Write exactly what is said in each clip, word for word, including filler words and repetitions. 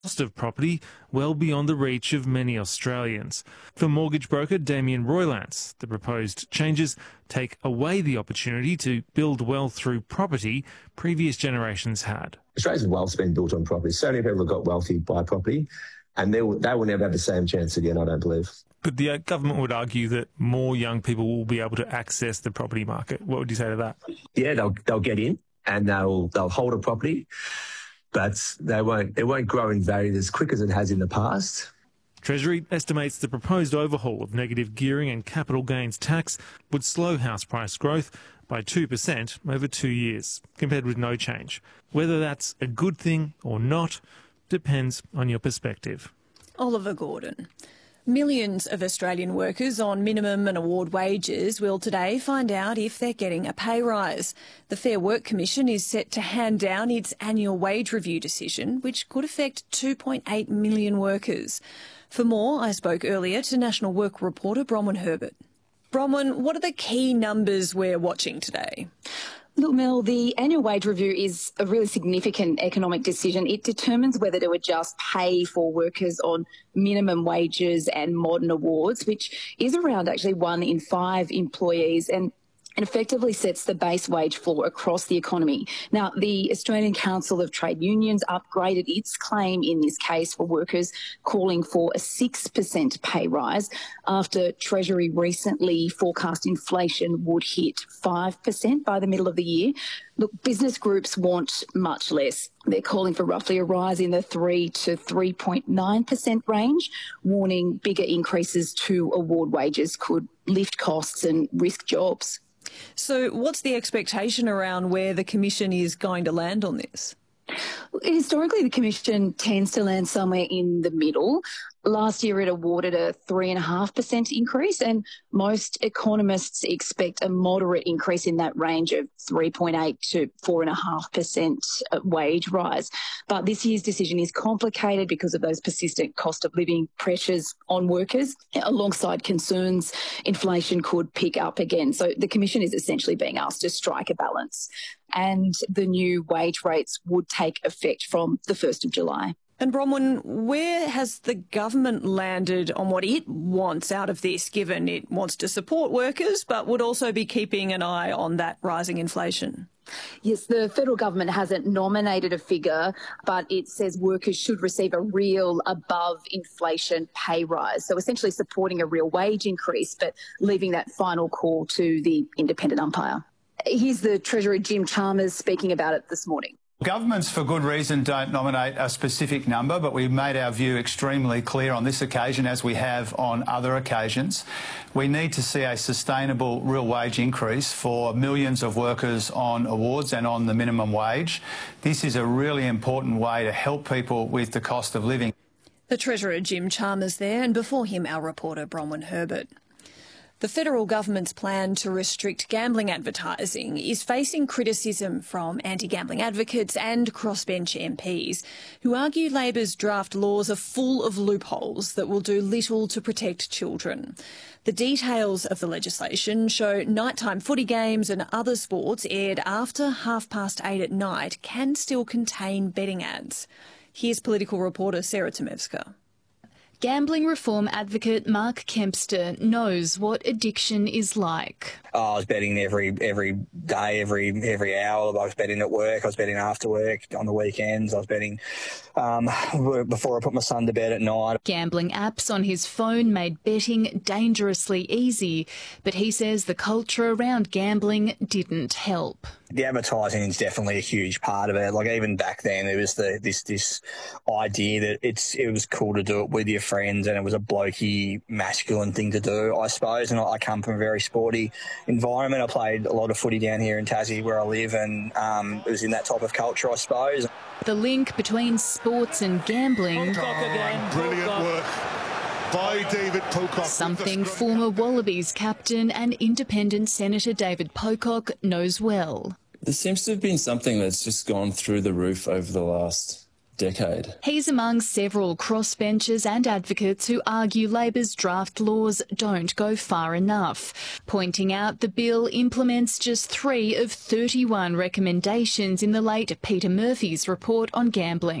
cost of property well beyond the reach of many Australians. For mortgage broker Damien Roylance, the proposed changes take away the opportunity to build wealth through property previous generations had. Australia's wealth's been built on property. So many people have got wealthy by property, and they will, they will never have the same chance again, I don't believe. But the government would argue that more young people will be able to access the property market. What would you say to that? Yeah, they'll they'll get in and they'll they'll hold a property, but they won't it won't grow in value as quick as it has in the past. Treasury estimates the proposed overhaul of negative gearing and capital gains tax would slow house price growth by two percent over two years, compared with no change. Whether that's a good thing or not depends on your perspective. Oliver Gordon. Millions of Australian workers on minimum and award wages will today find out if they're getting a pay rise. The Fair Work Commission is set to hand down its annual wage review decision, which could affect two point eight million workers. For more, I spoke earlier to National Work reporter Bronwyn Herbert. Bronwyn, what are the key numbers we're watching today? Look, Mel, the annual wage review is a really significant economic decision. It determines whether to adjust pay for workers on minimum wages and modern awards, which is around actually one in five employees, and and effectively sets the base wage floor across the economy. Now, the Australian Council of Trade Unions upgraded its claim in this case for workers, calling for a six percent pay rise after Treasury recently forecast inflation would hit five percent by the middle of the year. Look, business groups want much less. They're calling for roughly a rise in the three to three point nine percent range, warning bigger increases to award wages could lift costs and risk jobs. So what's the expectation around where the Commission is going to land on this? Historically, the Commission tends to land somewhere in the middle. Last year, it awarded a three point five percent increase, and most economists expect a moderate increase in that range of three point eight to four point five percent wage rise. But this year's decision is complicated because of those persistent cost of living pressures on workers, alongside concerns inflation could pick up again. So the Commission is essentially being asked to strike a balance, and the new wage rates would take effect from the first of July. And Bronwyn, where has the government landed on what it wants out of this, given it wants to support workers but would also be keeping an eye on that rising inflation? Yes, the federal government hasn't nominated a figure, but it says workers should receive a real above-inflation pay rise. So essentially supporting a real wage increase, but leaving that final call to the independent umpire. Here's the Treasurer Jim Chalmers speaking about it this morning. Governments, for good reason, don't nominate a specific number, but we've made our view extremely clear on this occasion, as we have on other occasions. We need to see a sustainable real wage increase for millions of workers on awards and on the minimum wage. This is a really important way to help people with the cost of living. The Treasurer Jim Chalmers there, and before him our reporter Bronwyn Herbert. The federal government's plan to restrict gambling advertising is facing criticism from anti-gambling advocates and crossbench M Ps, who argue Labor's draft laws are full of loopholes that will do little to protect children. The details of the legislation show nighttime footy games and other sports aired after half past eight at night can still contain betting ads. Here's political reporter Sarah Tomevska. Gambling reform advocate Mark Kempster knows what addiction is like. Oh, I was betting every every day, every every hour. I was betting at work. I was betting after work, on the weekends. I was betting um, before I put my son to bed at night. Gambling apps on his phone made betting dangerously easy, but he says the culture around gambling didn't help. The advertising is definitely a huge part of it. Like even back then, there was the this this idea that it's it was cool to do it with your friends, and it was a blokey, masculine thing to do, I suppose. And I come from a very sporty environment. I played a lot of footy down here in Tassie where I live, and um, it was in that type of culture, I suppose. The link between sports and gambling. Oh, brilliant work by David Pocock. Something former Wallabies captain and independent Senator David Pocock knows well. There seems to have been something that's just gone through the roof over the last decade. He's among several crossbenchers and advocates who argue Labor's draft laws don't go far enough, pointing out the bill implements just three of thirty-one recommendations in the late Peter Murphy's report on gambling.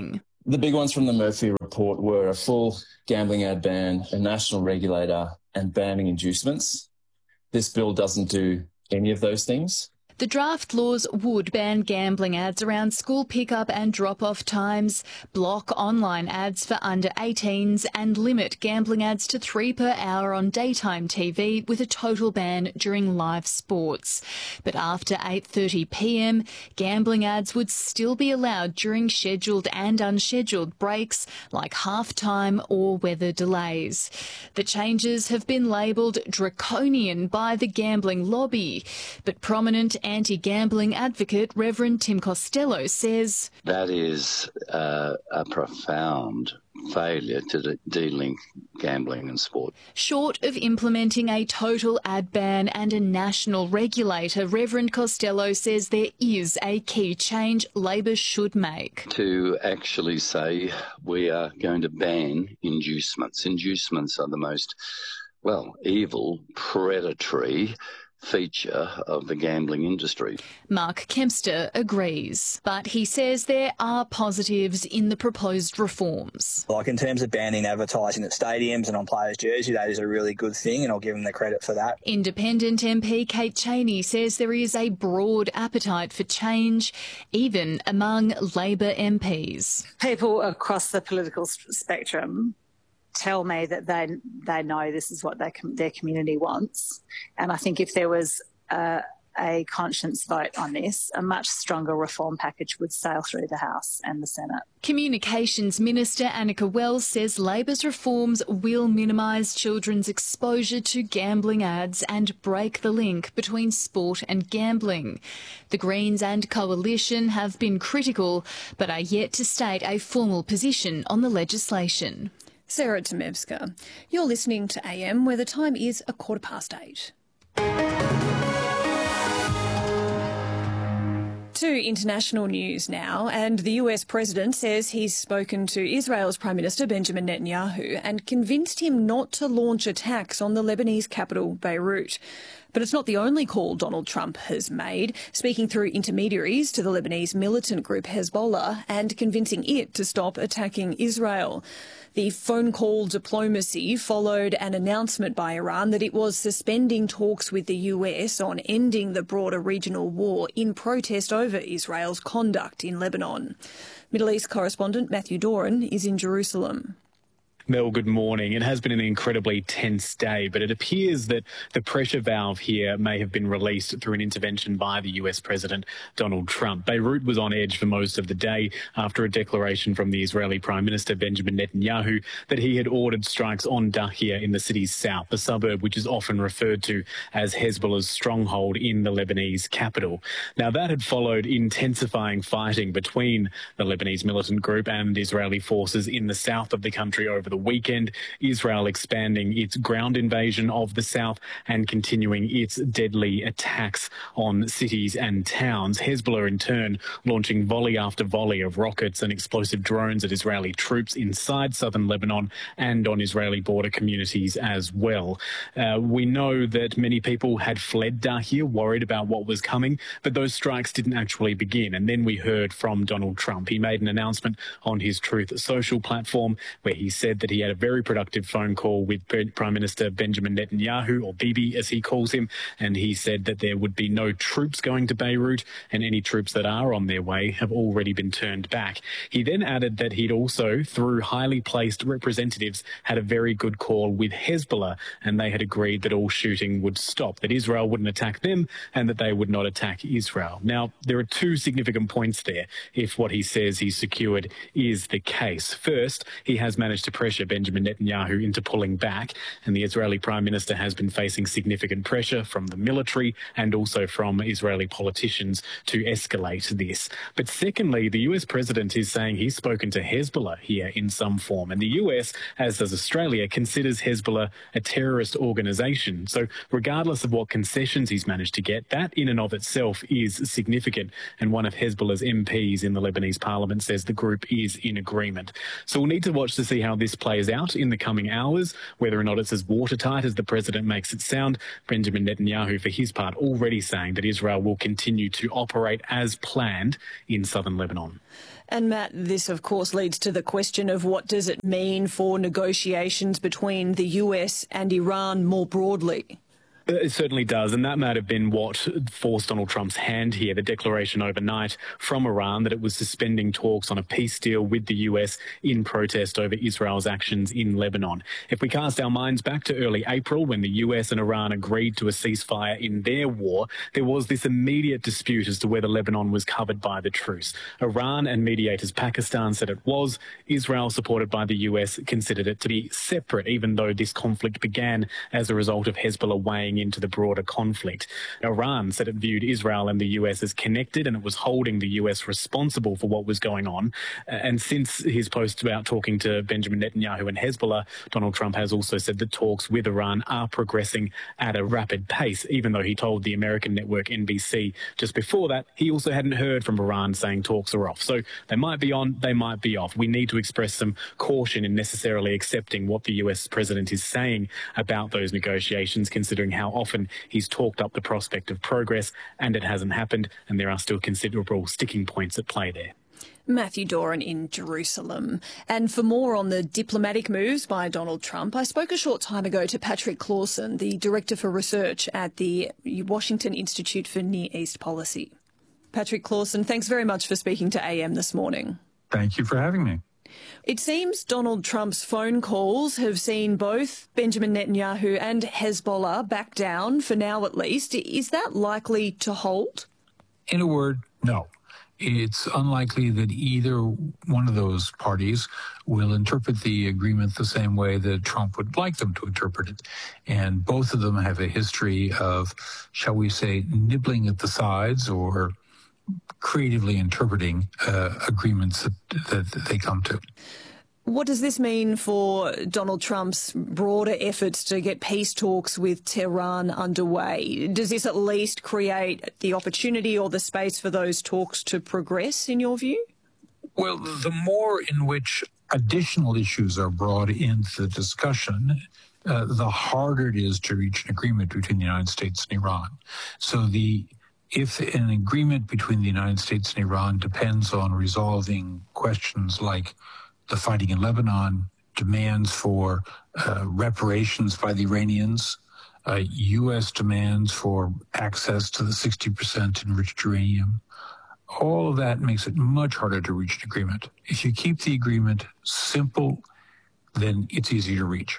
The big ones from the Murphy report were a full gambling ad ban, a national regulator, and banning inducements. This bill doesn't do any of those things. The draft laws would ban gambling ads around school pickup and drop-off times, block online ads for under eighteens and limit gambling ads to three per hour on daytime T V with a total ban during live sports. But after eight thirty p m, gambling ads would still be allowed during scheduled and unscheduled breaks like half-time or weather delays. The changes have been labelled draconian by the gambling lobby, but prominent anti-gambling advocate Reverend Tim Costello says that is uh, a profound failure to de- de-link gambling and sport. Short of implementing a total ad ban and a national regulator, Reverend Costello says there is a key change Labor should make. To actually say we are going to ban inducements. Inducements are the most, well, evil, predatory feature of the gambling industry. Mark Kempster agrees, but he says there are positives in the proposed reforms. Like in terms of banning advertising at stadiums and on players' jerseys, that is a really good thing, and I'll give them the credit for that. Independent M P Kate Chaney says there is a broad appetite for change, even among Labor M Ps. People across the political spectrum tell me that they they know this is what they, their community wants. And I think if there was a, a conscience vote on this, a much stronger reform package would sail through the House and the Senate. Communications Minister Annika Wells says Labor's reforms will minimise children's exposure to gambling ads and break the link between sport and gambling. The Greens and Coalition have been critical, but are yet to state a formal position on the legislation. Sarah Temevska. You're listening to A M, where the time is a quarter past eight. To international news now, and the U S President says he's spoken to Israel's Prime Minister Benjamin Netanyahu and convinced him not to launch attacks on the Lebanese capital, Beirut. But it's not the only call Donald Trump has made, speaking through intermediaries to the Lebanese militant group Hezbollah and convincing it to stop attacking Israel. The phone call diplomacy followed an announcement by Iran that it was suspending talks with the U S on ending the broader regional war in protest over Israel's conduct in Lebanon. Middle East correspondent Matthew Doran is in Jerusalem. Mel, good morning. It has been an incredibly tense day, but it appears that the pressure valve here may have been released through an intervention by the U S President Donald Trump. Beirut was on edge for most of the day after a declaration from the Israeli Prime Minister Benjamin Netanyahu that he had ordered strikes on Dahia in the city's south, the suburb which is often referred to as Hezbollah's stronghold in the Lebanese capital. Now, that had followed intensifying fighting between the Lebanese militant group and Israeli forces in the south of the country over the weekend, Israel expanding its ground invasion of the south and continuing its deadly attacks on cities and towns. Hezbollah, in turn, launching volley after volley of rockets and explosive drones at Israeli troops inside southern Lebanon and on Israeli border communities as well. Uh, we know that many people had fled Dahia, worried about what was coming, but those strikes didn't actually begin. And then we heard from Donald Trump. He made an announcement on his Truth Social platform where he said that he had a very productive phone call with Prime Minister Benjamin Netanyahu, or Bibi as he calls him, and he said that there would be no troops going to Beirut, and any troops that are on their way have already been turned back. He then added that he'd also, through highly placed representatives, had a very good call with Hezbollah, and they had agreed that all shooting would stop, that Israel wouldn't attack them, and that they would not attack Israel. Now, there are two significant points there, if what he says he's secured is the case. First, he has managed to pressure Benjamin Netanyahu into pulling back, and the Israeli Prime Minister has been facing significant pressure from the military and also from Israeli politicians to escalate this. But secondly, the U S President is saying he's spoken to Hezbollah here in some form, and the U S, as does Australia, considers Hezbollah a terrorist organisation. So regardless of what concessions he's managed to get, that in and of itself is significant, and one of Hezbollah's M Ps in the Lebanese parliament says the group is in agreement. So we'll need to watch to see how this plays out in the coming hours, whether or not it's as watertight as the president makes it sound. Benjamin Netanyahu, for his part, already saying that Israel will continue to operate as planned in southern Lebanon. And Matt, this of course leads to the question of what does it mean for negotiations between the U S and Iran more broadly? It certainly does, and that might have been what forced Donald Trump's hand here, the declaration overnight from Iran that it was suspending talks on a peace deal with the U S in protest over Israel's actions in Lebanon. If we cast our minds back to early April, when the U S and Iran agreed to a ceasefire in their war, there was this immediate dispute as to whether Lebanon was covered by the truce. Iran and mediators Pakistan said it was. Israel, supported by the U S, considered it to be separate, even though this conflict began as a result of Hezbollah weighing into the broader conflict. Iran said it viewed Israel and the U S as connected, and it was holding the U S responsible for what was going on. And since his post about talking to Benjamin Netanyahu and Hezbollah, Donald Trump has also said that talks with Iran are progressing at a rapid pace, even though he told the American network N B C just before that he also hadn't heard from Iran saying talks are off. So they might be on, they might be off. We need to express some caution in necessarily accepting what the U S president is saying about those negotiations, considering how often he's talked up the prospect of progress, and it hasn't happened, and there are still considerable sticking points at play there. Matthew Doran in Jerusalem. And for more on the diplomatic moves by Donald Trump, I spoke a short time ago to Patrick Clausen, the Director for Research at the Washington Institute for Near East Policy. Patrick Clausen, thanks very much for speaking to A M this morning. Thank you for having me. It seems Donald Trump's phone calls have seen both Benjamin Netanyahu and Hezbollah back down, for now at least. Is that likely to hold? In a word, no. It's unlikely that either one of those parties will interpret the agreement the same way that Trump would like them to interpret it. And both of them have a history of, shall we say, nibbling at the sides or creatively interpreting uh, agreements that, that they come to. What does this mean for Donald Trump's broader efforts to get peace talks with Tehran underway? Does this at least create the opportunity or the space for those talks to progress, in your view? Well, the more in which additional issues are brought into the discussion, uh, the harder it is to reach an agreement between the United States and Iran. So the If an agreement between the United States and Iran depends on resolving questions like the fighting in Lebanon, demands for uh, reparations by the Iranians, uh, U S demands for access to the sixty percent enriched uranium, all of that makes it much harder to reach an agreement. If you keep the agreement simple, then it's easy to reach.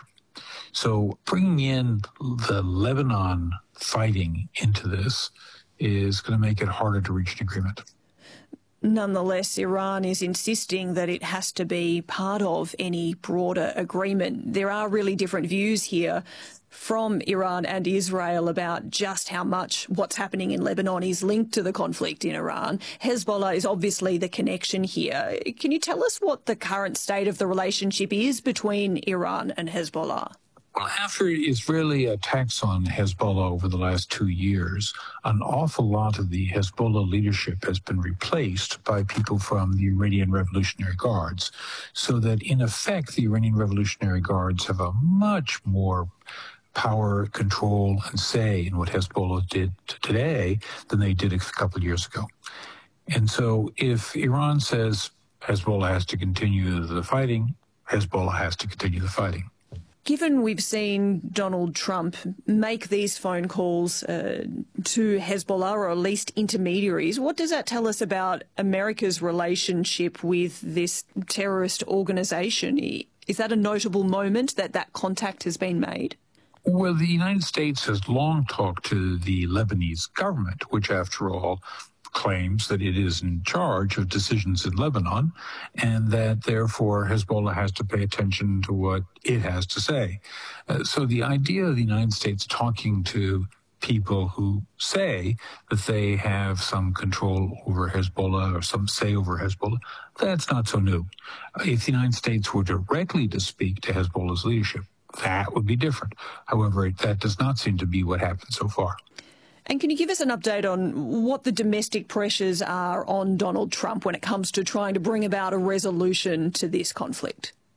So bringing in the Lebanon fighting into this is going to make it harder to reach an agreement. Nonetheless, Iran is insisting that it has to be part of any broader agreement. There are really different views here from Iran and Israel about just how much what's happening in Lebanon is linked to the conflict in Iran. Hezbollah is obviously the connection here. Can you tell us what the current state of the relationship is between Iran and Hezbollah? Well, after Israeli attacks on Hezbollah over the last two years, an awful lot of the Hezbollah leadership has been replaced by people from the Iranian Revolutionary Guards, so that in effect the Iranian Revolutionary Guards have a much more power, control, and say in what Hezbollah did today than they did a couple of years ago. And so if Iran says Hezbollah has to continue the fighting, Hezbollah has to continue the fighting. Given we've seen Donald Trump make these phone calls uh, to Hezbollah, or at least intermediaries, what does that tell us about America's relationship with this terrorist organisation? Is that a notable moment that that contact has been made? Well, the United States has long talked to the Lebanese government, which, after all, claims that it is in charge of decisions in Lebanon, and that therefore Hezbollah has to pay attention to what it has to say. Uh, so the idea of the United States talking to people who say that they have some control over Hezbollah or some say over Hezbollah, that's not so new. Uh, if the United States were directly to speak to Hezbollah's leadership, that would be different. However, that does not seem to be what happened so far. And can you give us an update on what the domestic pressures are on Donald Trump when it comes to trying to bring about a resolution to this conflict?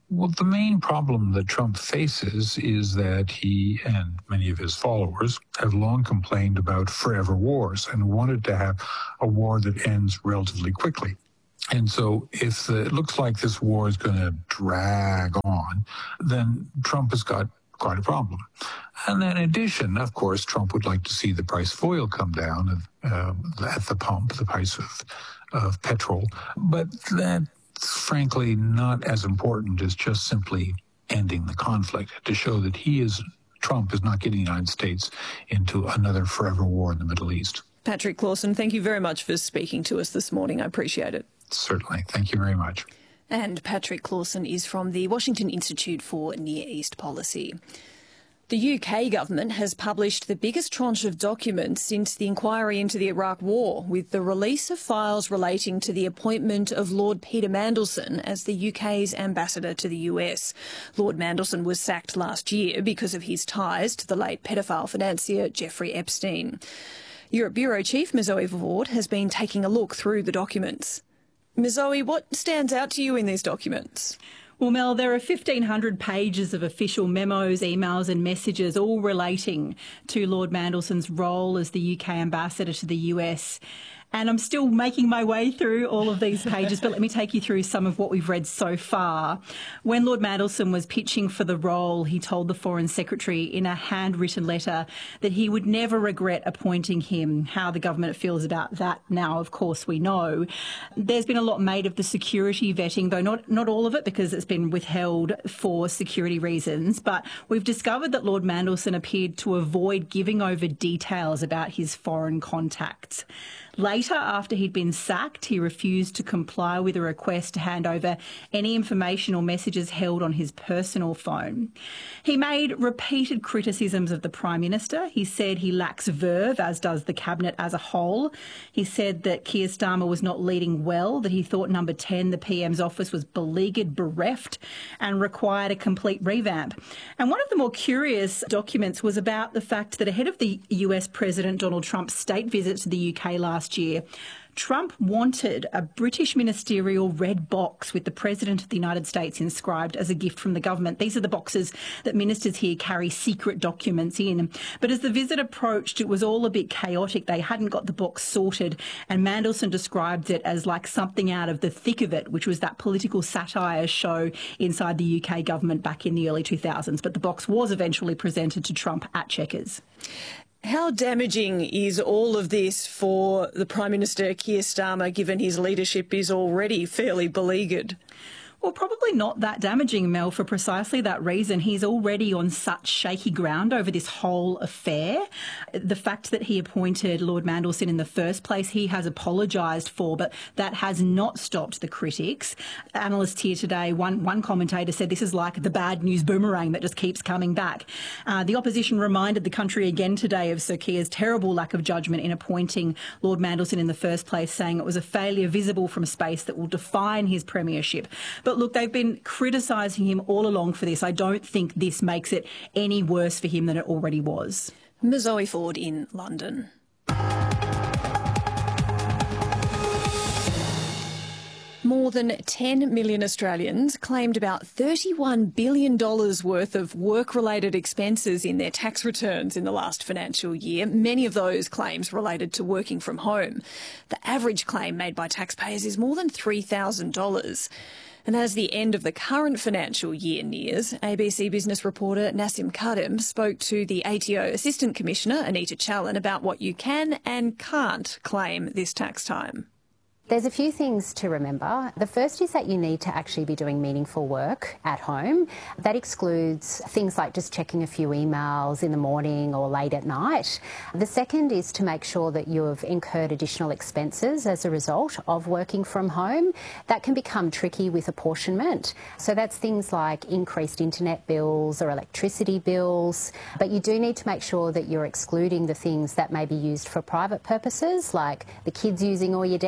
Well, the main problem that Trump faces is that he and many of his followers have long complained about forever wars and wanted to have a war that ends relatively quickly. And so if the, it looks like this war is going to drag on, then Trump has got quite a problem. And then in addition, of course, Trump would like to see the price of oil come down uh, at the pump, the price of, of petrol. But that's frankly not as important as just simply ending the conflict, to show that he is, Trump is not getting the United States into another forever war in the Middle East. Patrick Clausen, thank you very much for speaking to us this morning. I appreciate it. Certainly. Thank you very much. And Patrick Clausen is from the Washington Institute for Near East Policy. The U K government has published the biggest tranche of documents since the inquiry into the Iraq War, with the release of files relating to the appointment of Lord Peter Mandelson as the U K's ambassador to the U S. Lord Mandelson was sacked last year because of his ties to the late pedophile financier Jeffrey Epstein. Europe Bureau Chief Mizoe Vord has been taking a look through the documents. Mizoe, what stands out to you in these documents? Well, Mel, there are fifteen hundred pages of official memos, emails and messages all relating to Lord Mandelson's role as the U K ambassador to the U S. And I'm still making my way through all of these pages, but let me take you through some of what we've read so far. When Lord Mandelson was pitching for the role, he told the Foreign Secretary in a handwritten letter that he would never regret appointing him. How the government feels about that now, of course, we know. There's been a lot made of the security vetting, though not, not all of it, because it's been withheld for security reasons. But we've discovered that Lord Mandelson appeared to avoid giving over details about his foreign contacts. Later, after he'd been sacked, he refused to comply with a request to hand over any information or messages held on his personal phone. He made repeated criticisms of the Prime Minister. He said he lacks verve, as does the Cabinet as a whole. He said that Keir Starmer was not leading well, that he thought Number ten, the P M's office, was beleaguered, bereft, and required a complete revamp. And one of the more curious documents was about the fact that ahead of the U S President Donald Trump's state visit to the U K last year, Trump wanted a British ministerial red box with the President of the United States inscribed as a gift from the government. These are the boxes that ministers here carry secret documents in. But as the visit approached, it was all a bit chaotic. They hadn't got the box sorted, and Mandelson described it as like something out of The Thick of It, which was that political satire show inside the U K government back in the early two thousands. But the box was eventually presented to Trump at Chequers. How damaging is all of this for the Prime Minister, Keir Starmer, given his leadership is already fairly beleaguered? Well, probably not that damaging, Mel, for precisely that reason. He's already on such shaky ground over this whole affair. The fact that he appointed Lord Mandelson in the first place, he has apologised for, but that has not stopped the critics. Analysts here today, one, one commentator said this is like the bad news boomerang that just keeps coming back. Uh, the opposition reminded the country again today of Sir Keir's terrible lack of judgment in appointing Lord Mandelson in the first place, saying it was a failure visible from space that will define his premiership. But look, they've been criticising him all along for this. I don't think this makes it any worse for him than it already was. Mizoe Ford in London. More than ten million Australians claimed about thirty-one billion dollars worth of work-related expenses in their tax returns in the last financial year. Many of those claims related to working from home. The average claim made by taxpayers is more than three thousand dollars. And as the end of the current financial year nears, A B C Business reporter Nassim Kadem spoke to the A T O Assistant Commissioner Anita Challen about what you can and can't claim this tax time. There's a few things to remember. The first is that you need to actually be doing meaningful work at home. That excludes things like just checking a few emails in the morning or late at night. The second is to make sure that you have incurred additional expenses as a result of working from home. That can become tricky with apportionment. So that's things like increased internet bills or electricity bills. But you do need to make sure that you're excluding the things that may be used for private purposes, like the kids using all your downloads,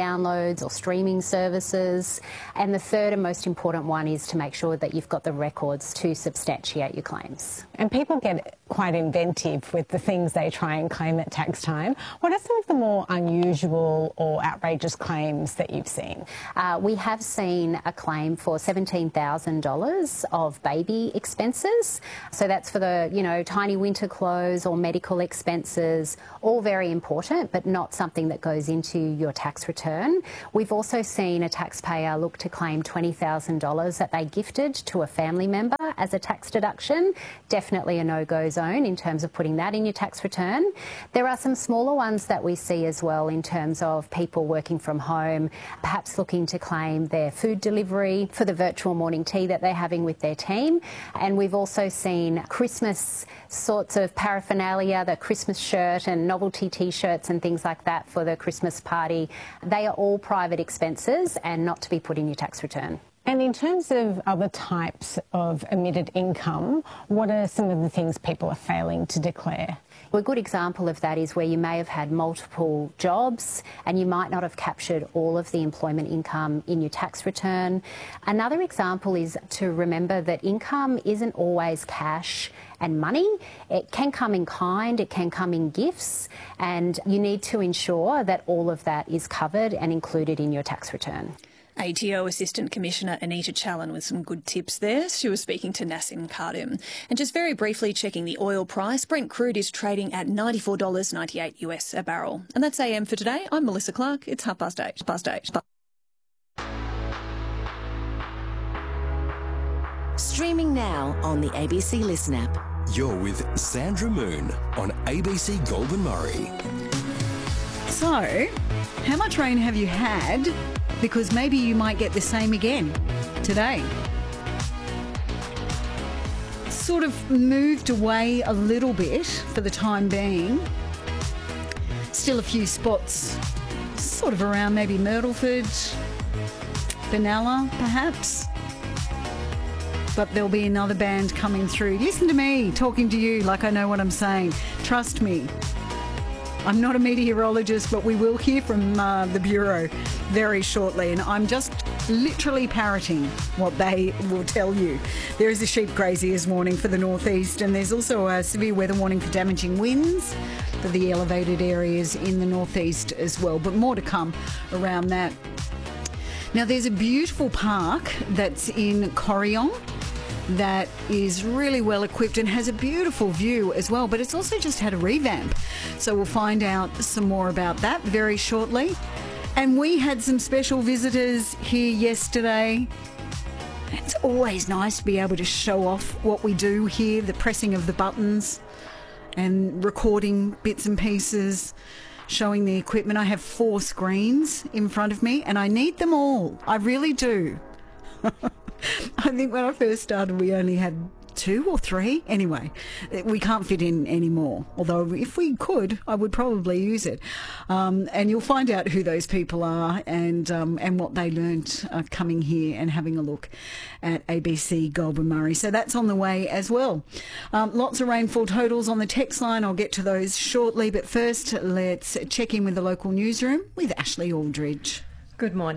downloads or streaming services. And the third and most important one is to make sure that you've got the records to substantiate your claims. And people get quite inventive with the things they try and claim at tax time. What are some of the more unusual or outrageous claims that you've seen? Uh, we have seen a claim for seventeen thousand dollars of baby expenses. So that's for the, you know, tiny winter clothes or medical expenses, all very important, but not something that goes into your tax return. We've also seen a taxpayer look to claim twenty thousand dollars that they gifted to a family member as a tax deduction. Definitely a no-go zone in terms of putting that in your tax return. There are some smaller ones that we see as well in terms of people working from home, perhaps looking to claim their food delivery for the virtual morning tea that they're having with their team. And we've also seen Christmas sorts of paraphernalia, the Christmas shirt and novelty T-shirts and things like that for the Christmas party. They are all private expenses and not to be put in your tax return. And in terms of other types of omitted income, what are some of the things people are failing to declare? Well, a good example of that is where you may have had multiple jobs and you might not have captured all of the employment income in your tax return. Another example is to remember that income isn't always cash and money. It can come in kind, it can come in gifts, and you need to ensure that all of that is covered and included in your tax return. A T O Assistant Commissioner Anita Challen with some good tips there. She was speaking to Nassim Khadim. And just very briefly checking the oil price, Brent crude is trading at ninety-four dollars ninety-eight US a barrel. And that's A M for today. I'm Melissa Clark. It's half past eight. Past eight. Streaming now on the A B C Listen app. You're with Sandra Moon on A B C Goulburn Murray. So, how much rain have you had? Because maybe you might get the same again today. Sort of moved away a little bit for the time being. Still a few spots sort of around maybe Myrtleford, Benalla perhaps. But there'll be another band coming through. Listen to me talking to you like I know what I'm saying. Trust me. I'm not a meteorologist, but we will hear from uh, the Bureau very shortly, and I'm just literally parroting what they will tell you. There is a sheep graziers warning for the northeast, and there's also a severe weather warning for damaging winds for the elevated areas in the northeast as well, but more to come around that. Now, there's a beautiful park that's in Corryong that is really well equipped and has a beautiful view as well, but it's also just had a revamp. So we'll find out some more about that very shortly. And we had some special visitors here yesterday. It's always nice to be able to show off what we do here, the pressing of the buttons and recording bits and pieces, showing the equipment. I have four screens in front of me and I need them all. I really do. I think when I first started, we only had two or three. Anyway, we can't fit in any more. Although if we could, I would probably use it. Um, and you'll find out who those people are and um, and what they learnt uh, coming here and having a look at A B C Goulburn Murray. So that's on the way as well. Um, lots of rainfall totals on the text line. I'll get to those shortly. But first, let's check in with the local newsroom with Ashley Aldridge. Good morning.